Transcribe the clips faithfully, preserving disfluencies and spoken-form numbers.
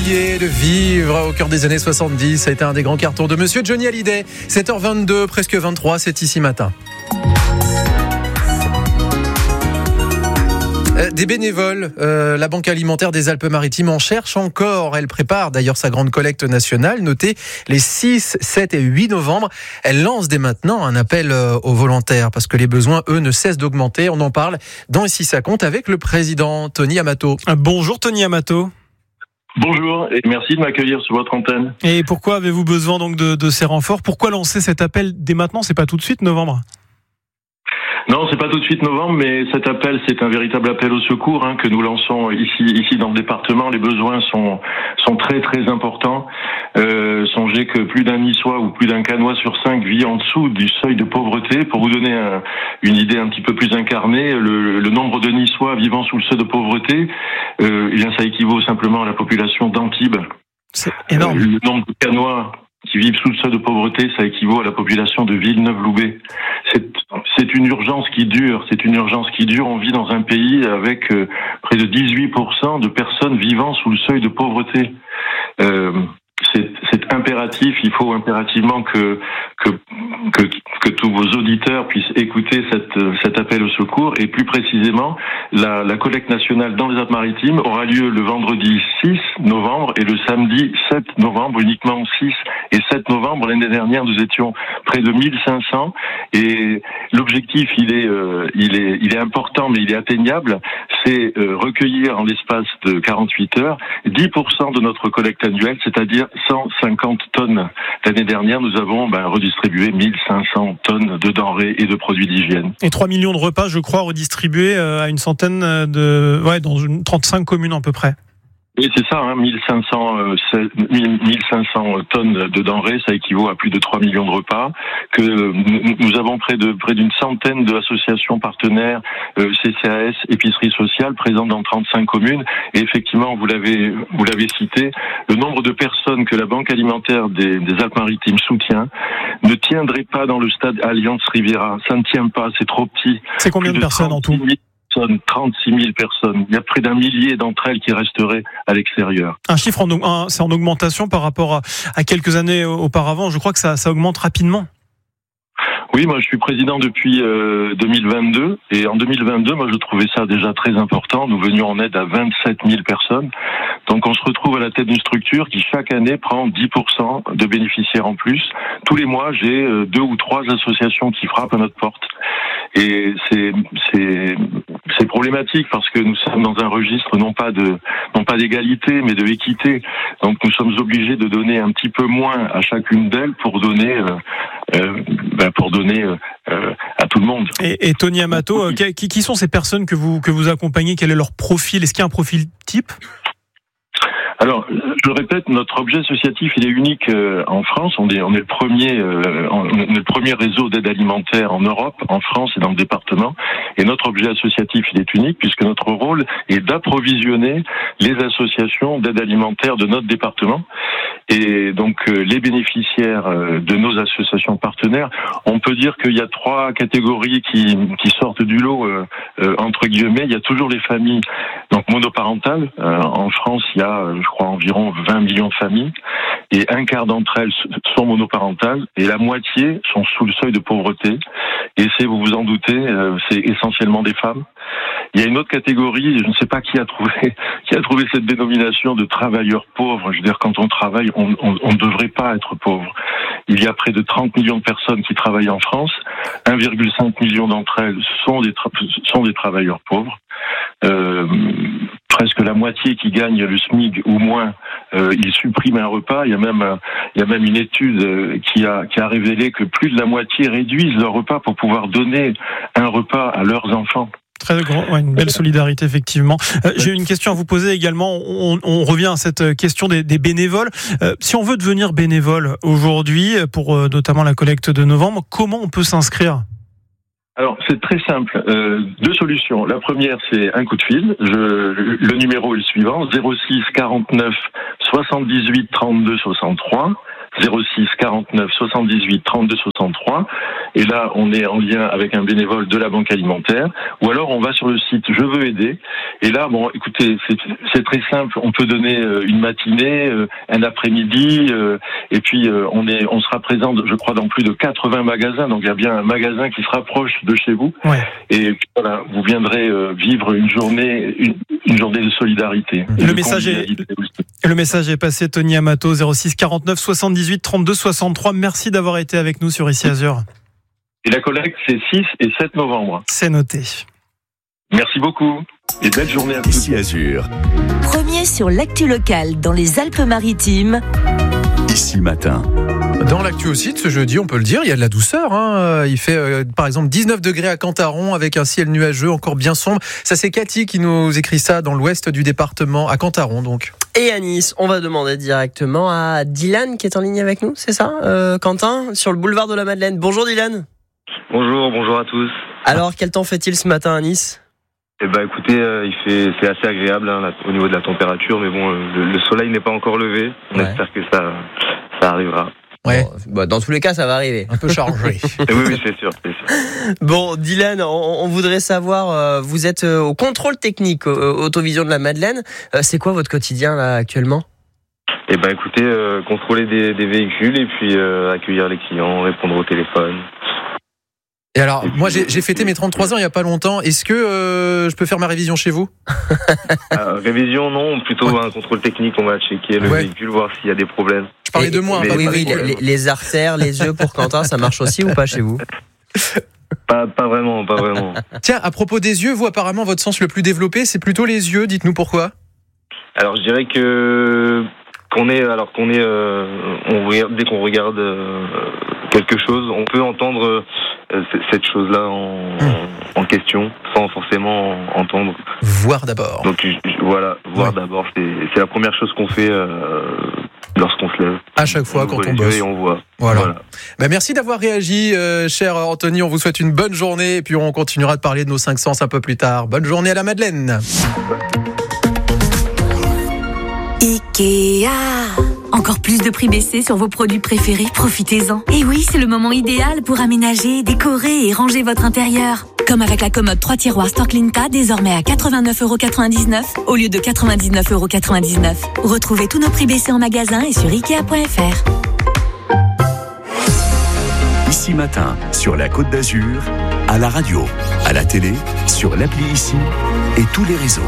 Oublier de vivre au cœur des années soixante-dix, ça a été un des grands cartons de Monsieur Johnny Hallyday. sept heures vingt-deux, presque vingt-trois, c'est ici matin. Des bénévoles, euh, la Banque alimentaire des Alpes-Maritimes en cherche encore. Elle prépare d'ailleurs sa grande collecte nationale, notée les six, sept et huit novembre. Elle lance dès maintenant un appel aux volontaires parce que les besoins, eux, ne cessent d'augmenter. On en parle dans Ici ça compte avec le président Tony Amato. Bonjour Tony Amato. Bonjour et merci de m'accueillir sur votre antenne. Et pourquoi avez-vous besoin donc de, de ces renforts ? Pourquoi lancer cet appel dès maintenant ? C'est pas tout de suite novembre ? Non, c'est pas tout de suite novembre, mais cet appel, c'est un véritable appel au secours hein, que nous lançons ici, ici dans le département. Les besoins sont sont très très importants. Euh, songez que plus d'un Niçois ou plus d'un Canois sur cinq vit en dessous du seuil de pauvreté. Pour vous donner un, une idée un petit peu plus incarnée, le, le nombre de Niçois vivant sous le seuil de pauvreté, euh, eh bien ça équivaut simplement à la population d'Antibes. C'est énorme. Euh, le nombre de Canois qui vivent sous le seuil de pauvreté, ça équivaut à la population de Villeneuve-Loubet. C'est, c'est une urgence qui dure, c'est une urgence qui dure. On vit dans un pays avec euh, près de dix-huit pour cent de personnes vivant sous le seuil de pauvreté. Euh, c'est, c'est impératif, il faut impérativement que, que, que, que tous vos auditeurs puissent écouter cette, cet appel au secours. Et plus précisément, la, la collecte nationale dans les Alpes-Maritimes aura lieu le vendredi six novembre et le samedi sept novembre, uniquement six et sept novembre. L'année dernière, nous étions près de mille cinq cents et l'objectif, il est, euh, il est, il est important, mais il est atteignable. C'est euh, recueillir en l'espace de quarante-huit heures dix pour cent de notre collecte annuelle, c'est-à-dire cent cinquante tonnes. L'année dernière, nous avons ben, redistribué mille cinq cents tonnes de denrées et de produits d'hygiène. Et trois millions de repas, je crois, redistribués à une centaine de... Ouais, dans une trente-cinq communes à peu près. Oui, c'est ça, hein, mille cinq cents, euh, mille cinq cents tonnes de denrées, ça équivaut à plus de trois millions de repas, que euh, nous avons près de près d'une centaine d'associations partenaires, euh, C C A S, épicerie sociale, présentes dans trente-cinq communes, et effectivement, vous l'avez vous l'avez cité, le nombre de personnes que la Banque alimentaire des, des Alpes-Maritimes soutient ne tiendrait pas dans le stade Alliance Riviera, ça ne tient pas, c'est trop petit. C'est combien de, de personnes en tout ? trente-six mille personnes. Il y a près d'un millier d'entre elles qui resteraient à l'extérieur. Un chiffre, en, un, c'est en augmentation par rapport à, à quelques années auparavant. Je crois que ça, ça augmente rapidement. Oui, moi je suis président depuis euh, deux mille vingt-deux et en deux mille vingt-deux, moi je trouvais ça déjà très important. Nous venions en aide à vingt-sept mille personnes. Donc on se retrouve à la tête d'une structure qui chaque année prend dix pour cent de bénéficiaires en plus. Tous les mois, j'ai euh, deux ou trois associations qui frappent à notre porte. Et c'est c'est c'est problématique parce que nous sommes dans un registre non pas de non pas d'égalité mais de équité. Donc nous sommes obligés de donner un petit peu moins à chacune d'elles pour donner euh, euh, ben pour donner euh, à tout le monde. Et, et Tony Amato, euh, qui, qui sont ces personnes que vous que vous accompagnez ? Quel est leur profil ? Est-ce qu'il y a un profil type ? Alors, je le répète, notre objet associatif, il est unique euh, en France. On est, on est le premier, euh, on est le premier réseau d'aide alimentaire en Europe, en France et dans le département. Et notre objet associatif, il est unique puisque notre rôle est d'approvisionner les associations d'aide alimentaire de notre département. Et donc, euh, les bénéficiaires euh, de nos associations partenaires, on peut dire qu'il y a trois catégories qui, qui sortent du lot, euh, euh, entre guillemets. Il y a toujours les familles donc monoparentales. Euh, en France, il y a, je crois, environ vingt millions de familles. Et un quart d'entre elles sont monoparentales et la moitié sont sous le seuil de pauvreté. Et c'est, vous vous en doutez, euh, c'est essentiellement des femmes. Il y a une autre catégorie, je ne sais pas qui a trouvé, qui a trouvé cette dénomination de travailleurs pauvres. Je veux dire, quand on travaille, on, on, on ne devrait pas être pauvre. Il y a près de trente millions de personnes qui travaillent en France. un virgule cinq million d'entre elles sont des, tra- sont des travailleurs pauvres. Euh, presque la moitié qui gagne le SMIC ou moins, euh, ils suppriment un repas. Il y a même, euh, il y a même une étude euh, qui a, qui a révélé que plus de la moitié réduisent leur repas pour pouvoir donner un repas à leurs enfants. Très grand, ouais, une belle solidarité effectivement. Euh, j'ai une question à vous poser également. On, on revient à cette question des, des bénévoles. Euh, si on veut devenir bénévole aujourd'hui, pour euh, notamment la collecte de novembre, comment on peut s'inscrire ? Alors, c'est très simple. Euh, deux solutions. La première, c'est un coup de fil. Je, le numéro est le suivant, zéro six quarante-neuf soixante-dix-huit trente-deux soixante-trois. zéro six quarante-neuf soixante-dix-huit trente-deux soixante-trois. Et là, on est en lien avec un bénévole de la Banque Alimentaire. Ou alors, on va sur le site Je veux aider. Et là, bon, écoutez, c'est, c'est très simple. On peut donner une matinée, un après-midi, et puis on est, on sera présent, je crois, dans plus de quatre-vingts magasins. Donc, il y a bien un magasin qui se rapproche de chez vous. Ouais. Et puis, voilà, vous viendrez vivre une journée, une, une journée de solidarité. Le message est, le message est passé, Tony Amato, zéro six quarante-neuf soixante-dix-huit trente-deux soixante-trois. Merci d'avoir été avec nous sur Ici Azur. Et la collecte, c'est six et sept novembre. C'est noté. Merci beaucoup. Et belle journée à tous. Ici Azur. Premier sur l'actu locale dans les Alpes-Maritimes. Ici Matin. Dans l'actu aussi de ce jeudi, on peut le dire, il y a de la douceur. Hein. Il fait euh, par exemple dix-neuf degrés à Cantaron avec un ciel nuageux encore bien sombre. Ça, c'est Cathy qui nous écrit ça dans l'ouest du département, à Cantaron donc. Et à Nice, on va demander directement à Dylan qui est en ligne avec nous, c'est ça, euh, Quentin, sur le boulevard de la Madeleine. Bonjour Dylan. Bonjour, bonjour à tous. Alors, quel temps fait-il ce matin à Nice ? Eh ben, écoutez, euh, il fait, c'est assez agréable hein, là, au niveau de la température, mais bon, euh, le, le soleil n'est pas encore levé. On ouais. espère que ça, ça arrivera. Ouais. Bon, bah, dans tous les cas, ça va arriver. Un peu chargé. oui, oui, c'est sûr, c'est sûr. Bon, Dylan, on, on voudrait savoir, euh, vous êtes euh, au contrôle technique euh, Autovision de la Madeleine. Euh, c'est quoi votre quotidien là actuellement ? Eh ben, écoutez, euh, contrôler des, des véhicules et puis euh, accueillir les clients, répondre au téléphone. Et alors, moi j'ai, j'ai fêté mes trente-trois ans il n'y a pas longtemps. Est-ce que euh, je peux faire ma révision chez vous ? euh, Révision, non. Plutôt ouais. un contrôle technique. On va checker le ouais. véhicule, voir s'il y a des problèmes. Je parlais et, de moi. Les, oui, oui, les, les artères, les yeux pour Quentin, ça marche aussi ou pas chez vous ? Pas, pas vraiment, pas vraiment. Tiens, à propos des yeux, vous apparemment votre sens le plus développé, c'est plutôt les yeux. Dites-nous pourquoi. Alors je dirais que qu'on est, alors qu'on est, euh, on regarde, dès qu'on regarde euh, quelque chose, on peut entendre euh, cette chose-là en, mmh. en question, sans forcément entendre. Voir d'abord. Donc je, je, voilà, voir ouais. d'abord, c'est, c'est la première chose qu'on fait euh, lorsqu'on se lève. À chaque fois, on quand on bosse. Et on voit. Voilà. voilà. Ben merci d'avoir réagi, euh, cher Anthony. On vous souhaite une bonne journée et puis on continuera de parler de nos cinq sens un peu plus tard. Bonne journée à la Madeleine. Ikea. Encore plus de prix baissés sur vos produits préférés, profitez-en. Et oui, c'est le moment idéal pour aménager, décorer et ranger votre intérieur. Comme avec la commode trois tiroirs Storklinka, désormais à quatre-vingt-neuf euros quatre-vingt-dix-neuf au lieu de quatre-vingt-dix-neuf euros quatre-vingt-dix-neuf. Retrouvez tous nos prix baissés en magasin et sur ikea point f r. Ici Matin, sur la Côte d'Azur, à la radio, à la télé, sur l'appli Ici et tous les réseaux.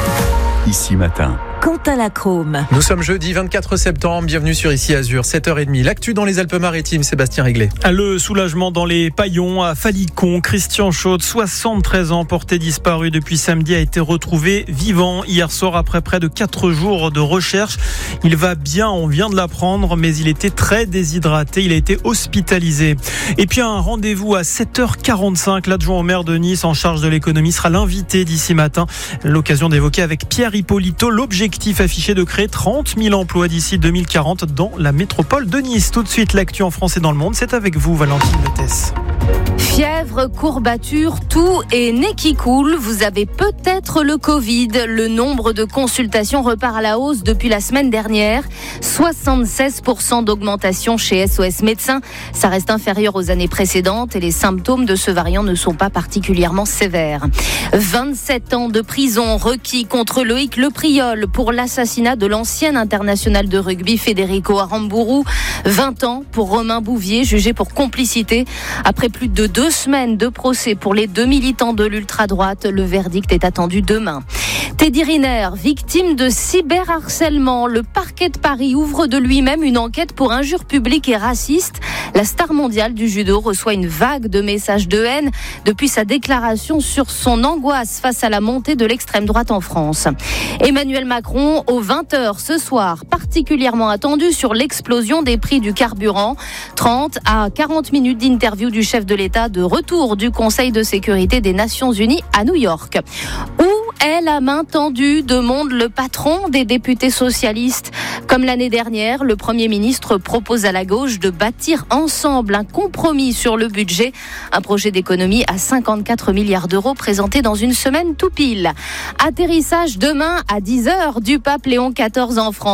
Ici Matin. Quentin Lacrome. Nous sommes jeudi vingt-quatre septembre, bienvenue sur Ici Azur, sept heures trente. L'actu dans les Alpes-Maritimes, Sébastien Réglet. Le soulagement dans les Paillons, à Falicon. Christian Chaude, soixante-treize ans, porté disparu depuis samedi, a été retrouvé vivant hier soir après près de quatre jours de recherche. Il va bien, on vient de l'apprendre, mais il était très déshydraté, il a été hospitalisé. Et puis un rendez-vous à sept heures quarante-cinq, l'adjoint au maire de Nice en charge de l'économie sera l'invité d'Ici Matin. L'occasion d'évoquer avec Pierre Hippolito l'objectif affiché de créer trente mille emplois d'ici deux mille quarante dans la métropole de Nice. Tout de suite, l'actu en France et dans le monde, c'est avec vous, Valentine Lettès. Fièvre, courbature, toux et nez qui coule, vous avez peut-être le Covid. Le nombre de consultations repart à la hausse depuis la semaine dernière. soixante-seize pour cent d'augmentation chez S O S Médecins. Ça reste inférieur aux années précédentes et les symptômes de ce variant ne sont pas particulièrement sévères. vingt-sept ans de prison requis contre Loïc Lepriol pour l'assassinat de l'ancien international de rugby Federico Aramburu. vingt ans pour Romain Bouvier, jugé pour complicité. Après plus de deux semaines de procès pour les deux militants de l'ultra-droite, le verdict est attendu demain. Teddy Riner, victime de cyberharcèlement. Le parquet de Paris ouvre de lui-même une enquête pour injures publiques et racistes. La star mondiale du judo reçoit une vague de messages de haine depuis sa déclaration sur son angoisse face à la montée de l'extrême droite en France. Emmanuel Macron, aux vingt heures ce soir, particulièrement attendu sur l'explosion des prix du carburant. trente à quarante minutes d'interview du chef de l'État de retour du Conseil de sécurité des Nations Unies à New York. Où est la main tendue, demande le patron des députés socialistes. Comme l'année dernière, le Premier ministre propose à la gauche de bâtir ensemble un compromis sur le budget. Un projet d'économie à cinquante-quatre milliards d'euros présenté dans une semaine tout pile. Atterrissage demain à dix heures du pape Léon quatorze en France. Pour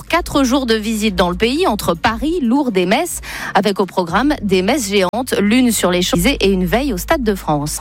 pour quatre jours de visite dans le pays entre Paris, Lourdes et Metz, avec au programme des messes géantes, l'une sur les Champs-Élysées et une veille au Stade de France.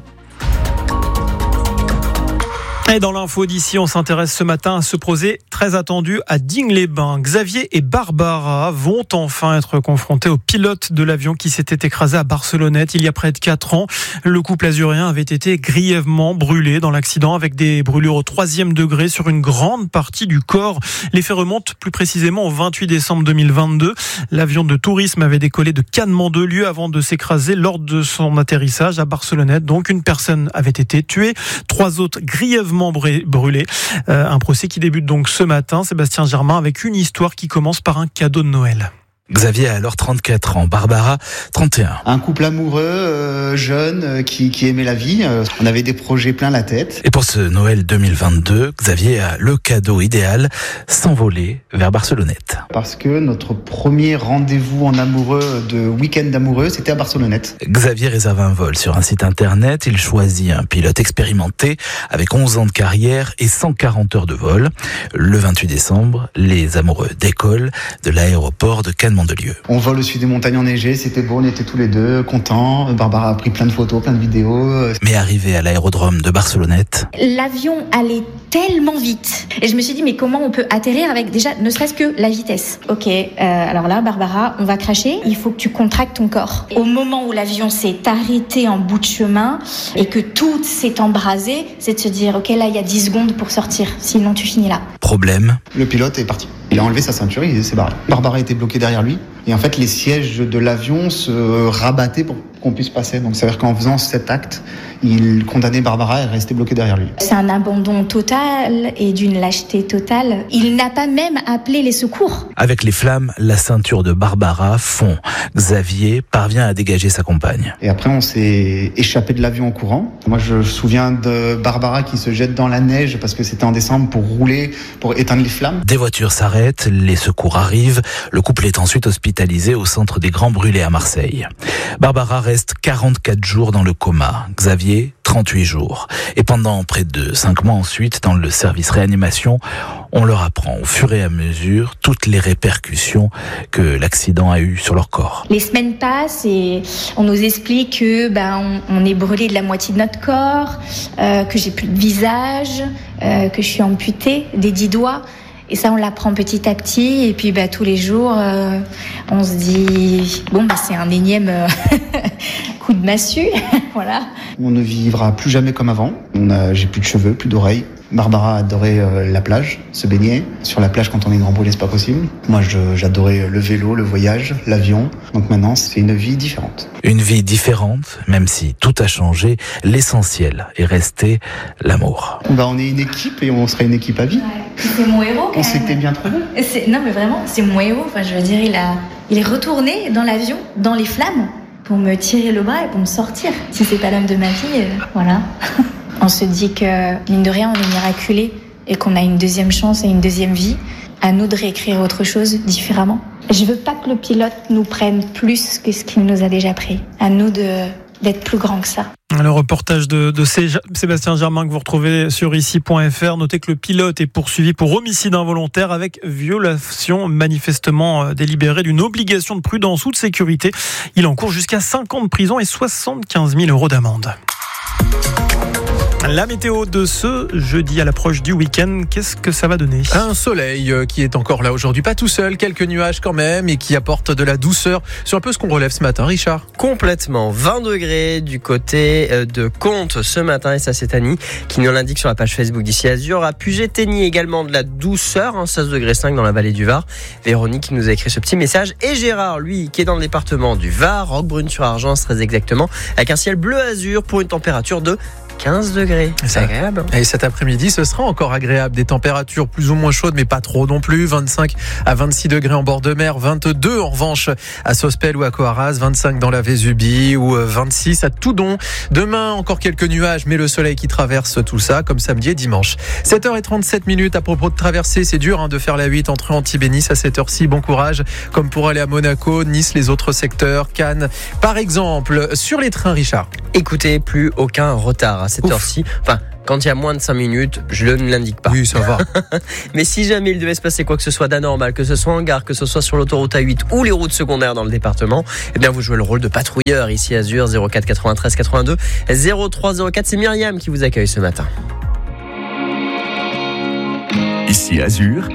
Et dans l'info d'ici, on s'intéresse ce matin à ce projet très attendu à Digne-les-Bains. Xavier et Barbara vont enfin être confrontés au pilote de l'avion qui s'était écrasé à Barcelonnette il y a près de quatre ans. Le couple azurien avait été grièvement brûlé dans l'accident avec des brûlures au troisième degré sur une grande partie du corps. Les faits remontent plus précisément au vingt-huit décembre deux mille vingt-deux. L'avion de tourisme avait décollé de Cannes-Mandelieu avant de s'écraser lors de son atterrissage à Barcelonnette. Donc une personne avait été tuée, trois autres grièvement brûlé. Euh, un procès qui débute donc ce matin, Sébastien Germain, avec une histoire qui commence par un cadeau de Noël. Xavier a alors trente-quatre ans, Barbara trente et un. Un couple amoureux, euh, jeune, euh, qui, qui aimait la vie. Euh, on avait des projets plein la tête. Et pour ce Noël deux mille vingt-deux, Xavier a le cadeau idéal, s'envoler vers Barcelonnette. Parce que notre premier rendez-vous en amoureux de week-end amoureux, c'était à Barcelonnette. Xavier réserve un vol sur un site internet. Il choisit un pilote expérimenté avec onze ans de carrière et cent quarante heures de vol. Le vingt-huit décembre, les amoureux décollent de l'aéroport de Cannes. De lieu. On vole au-dessus des montagnes enneigées, c'était beau, on était tous les deux contents. Barbara a pris plein de photos, plein de vidéos. Mais arrivé à l'aérodrome de Barcelonnette, l'avion allait tellement vite. Et je me suis dit, mais comment on peut atterrir avec déjà, ne serait-ce que la vitesse. Ok, euh, alors là, Barbara, on va cracher, il faut que tu contractes ton corps. Au moment où l'avion s'est arrêté en bout de chemin et que tout s'est embrasé, c'est de se dire, ok, là, il y a dix secondes pour sortir, sinon tu finis là. Problème. Le pilote est parti. Il a enlevé sa ceinture, il s'est barré. Barbara était bloquée derrière lui. Et en fait, les sièges de l'avion se rabattaient pour qu'on puisse passer. Donc, ça veut dire qu'en faisant cet acte, il condamnait Barbara à rester bloquée derrière lui. C'est un abandon total et d'une lâcheté totale. Il n'a pas même appelé les secours. Avec les flammes, la ceinture de Barbara fond. Xavier parvient à dégager sa compagne. Et après, on s'est échappé de l'avion en courant. Moi, je me souviens de Barbara qui se jette dans la neige parce que c'était en décembre pour rouler, pour éteindre les flammes. Des voitures s'arrêtent, les secours arrivent. Le couple est ensuite hospitalisé au centre des Grands Brûlés à Marseille. Barbara reste quarante-quatre jours dans le coma. Xavier, trente-huit jours. Et pendant près de cinq mois ensuite, dans le service réanimation, on leur apprend au fur et à mesure toutes les répercussions que l'accident a eues sur leur corps. Les semaines passent et on nous explique que ben on, on est brûlé de la moitié de notre corps, euh, que j'ai plus de visage, euh, que je suis amputée des dix doigts. Et ça, on l'apprend petit à petit. Et puis, bah, tous les jours, euh, on se dit, bon, bah, c'est un énième euh, coup de massue. Voilà. On ne vivra plus jamais comme avant. On a, j'ai plus de cheveux, plus d'oreilles. Barbara adorait euh, la plage, se baigner. Sur la plage, quand on est grand brûlé, c'est pas possible. Moi, je, j'adorais le vélo, le voyage, l'avion. Donc maintenant, c'est une vie différente. Une vie différente, même si tout a changé, l'essentiel est resté l'amour. Bah, on est une équipe et on sera une équipe à vie. Ouais. C'est mon héros, quand on même. s'était bien trouvé. C'est, non, mais vraiment, c'est mon héros. Enfin, je veux dire, il a, il est retourné dans l'avion, dans les flammes, pour me tirer le bras et pour me sortir. Si c'est pas l'homme de ma vie, euh, voilà. On se dit que, mine de rien, on est miraculé et qu'on a une deuxième chance et une deuxième vie. À nous de réécrire autre chose différemment. Je veux pas que le pilote nous prenne plus que ce qu'il nous a déjà pris. À nous de, d'être plus grands que ça. Le reportage de, de Sébastien Germain que vous retrouvez sur ici point f r. Notez que le pilote est poursuivi pour homicide involontaire avec violation manifestement délibérée d'une obligation de prudence ou de sécurité. Il encourt jusqu'à cinq ans de prison et soixante-quinze mille euros d'amende. La météo de ce jeudi à l'approche du week-end, qu'est-ce que ça va donner ? Un soleil qui est encore là aujourd'hui, pas tout seul, quelques nuages quand même et qui apporte de la douceur sur un peu ce qu'on relève ce matin, Richard. Complètement, vingt degrés du côté de Comtes ce matin et ça c'est Annie qui nous l'indique sur la page Facebook d'Ici Azur. À Puget-Thény également de la douceur, hein, seize degrés cinq dans la vallée du Var. Véronique qui nous a écrit ce petit message et Gérard lui qui est dans le département du Var, Roquebrune-sur-Argence très exactement, avec un ciel bleu-azur pour une température de quinze degrés, c'est agréable. Et cet après-midi, ce sera encore agréable. Des températures plus ou moins chaudes, mais pas trop non plus. vingt-cinq à vingt-six degrés en bord de mer, vingt-deux en revanche à Sospel ou à Coarraz, vingt-cinq dans la Vésubie ou vingt-six à Toudon. Demain, encore quelques nuages, mais le soleil qui traverse tout ça, comme samedi et dimanche. sept heures trente-sept minutes à propos de traversée. C'est dur hein, de faire la huit entre Antibes et Nice à cette heure-ci. Bon courage, comme pour aller à Monaco, Nice, les autres secteurs, Cannes, par exemple. Sur les trains, Richard. Écoutez, plus aucun retard à cette Ouf. heure-ci. Enfin, Quand il y a moins de cinq minutes, je ne l'indique pas. Oui, ça va. Mais si jamais il devait se passer quoi que ce soit d'anormal, que ce soit en gare, que ce soit sur l'autoroute A huit ou les routes secondaires dans le département, eh bien vous jouez le rôle de patrouilleur ici à Azur. Zéro quatre quatre-vingt-treize quatre-vingt-deux zéro trois zéro quatre. C'est Myriam qui vous accueille ce matin. Ici Azur.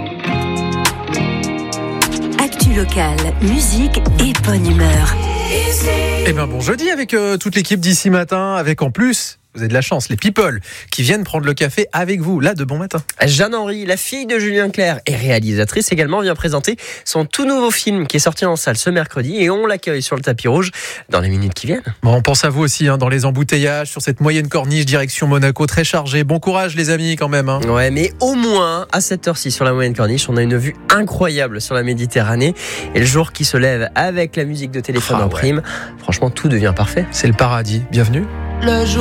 Actu locale, musique et bonne humeur. Eh bien bon jeudi avec euh, toute l'équipe d'ici matin, avec en plus, vous avez de la chance, les people qui viennent prendre le café avec vous, là de bon matin. Jeanne-Henri, la fille de Julien Clerc et réalisatrice également, vient présenter son tout nouveau film qui est sorti en salle ce mercredi et on l'accueille sur le tapis rouge dans les minutes qui viennent. Bon, on pense à vous aussi hein, dans les embouteillages, sur cette moyenne corniche direction Monaco, très chargée. Bon courage les amis quand même. Hein. Ouais, mais au moins à cette heure-ci sur la moyenne corniche, on a une vue incroyable sur la Méditerranée et le jour qui se lève avec la musique de téléphone ah, en ouais. prime, franchement tout devient parfait. C'est le paradis, bienvenue. Le jour